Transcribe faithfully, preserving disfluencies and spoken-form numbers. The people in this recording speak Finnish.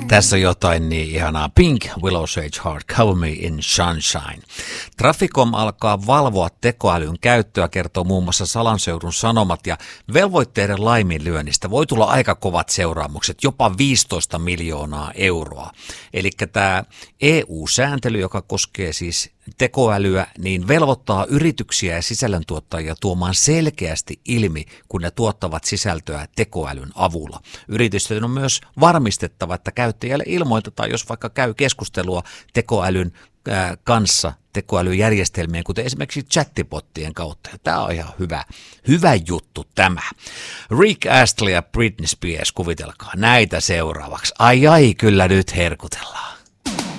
Tässä on jotain niin ihanaa. Pink, Willow Sage Heart, Cover Me in Sunshine. Traficom alkaa valvoa tekoälyn käyttöä, kertoo muun muassa Salanseudun Sanomat, ja velvoitteiden laiminlyönnistä voi tulla aika kovat seuraamukset, jopa viisitoista miljoonaa euroa. Eli tämä E U-sääntely, joka koskee siis tekoälyä, niin velvoittaa yrityksiä ja sisällöntuottajia tuomaan selkeästi ilmi, kun ne tuottavat sisältöä tekoälyn avulla. Yritysten on myös varmistettava, että käyttäjälle ilmoitetaan, jos vaikka käy keskustelua tekoälyn ää, kanssa, tekoälyjärjestelmien, kuten esimerkiksi chattibottien kautta. Ja tämä on ihan hyvä, hyvä juttu tämä. Rick Astley ja Britney Spears, kuvitelkaa näitä seuraavaksi. Ai ai, kyllä nyt herkutellaan.